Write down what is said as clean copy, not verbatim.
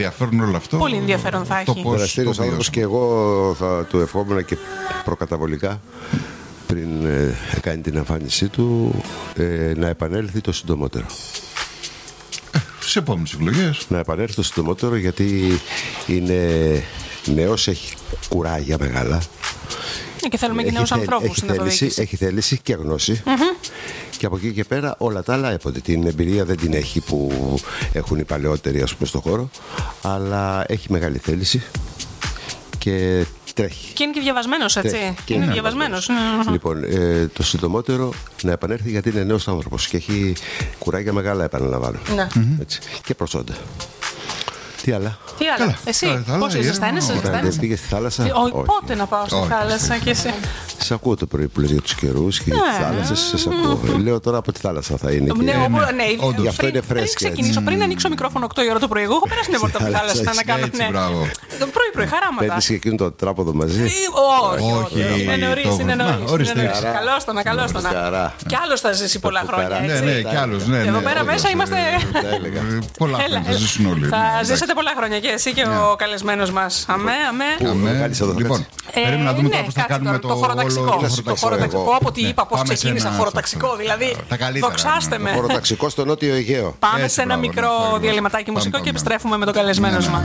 Ενδιαφέρον όλο αυτό. Πολύ ενδιαφέρον θα έχει. Δραστήριος άνθρωπος και εγώ θα του ευχόμουν και προκαταβολικά πριν κάνει την εμφάνισή του να επανέλθει το συντομότερο. Στις επόμενες εκλογές. Να επανέλθει το συντομότερο, γιατί είναι νέος, έχει κουράγια μεγάλα. Και θέλουμε και νέους ανθρώπους στην αυτοδιοίκηση. Έχει θέληση και γνώση. Και από εκεί και πέρα όλα τα άλλα έπονται. Την εμπειρία δεν την έχει που έχουν οι παλαιότεροι, ας πούμε, στον χώρο. Αλλά έχει μεγάλη θέληση και τρέχει. Και είναι και διαβασμένος, έτσι. Είναι διαβασμένος. Λοιπόν, το συντομότερο να επανέλθει, γιατί είναι νέος άνθρωπος και έχει κουράγια μεγάλα, επαναλαμβάνω. Έτσι. Και προσόντα. Τι άλλα. Καλά. Εσύ, πώς ζεσταίνεσαι? Πήγες στη θάλασσα? Όχι. Πότε να πάω στη θάλασσα και εσύ? Σε ακούω το πρωί που λες για τους καιρούς και για τις θάλασσες. Σε ακούω. Λέω τώρα από τη θάλασσα θα είναι. Γι' αυτό είναι φρέσκια. Πριν ανοίξω μικρόφωνο 8 η ώρα το πρωί, εγώ έχω περάσει μια βόλτα από τη θάλασσα να κάνω. Το πρωί, χαράματα. Παίρνεις και εκείνο το τράποδο μαζί? Όχι. Είναι νωρίς. Καλώς τον. Κι άλλος θα ζήσει πολλά χρόνια. Ναι, κι άλλος. Εδώ πέρα μέσα είμαστε. Πολλά χρόνια θα ζήσουν όλοι. Θα ζήσετε πολλά χρόνια και εσύ και ο καλεσμένος μας. Αμέ. Λοιπόν, πρέπει να δούμε τώρα πώς θα κάνουμε το χωροταξικό. Από ό,τι είπα, πώς ξεκίνησα χωροταξικό. Δηλαδή, δοξάστε με. Χωροταξικό στο Νότιο Αιγαίο. Πάμε σε ένα μικρό διαλυματάκι μουσικό και επιστρέφουμε με τον καλεσμένο μας.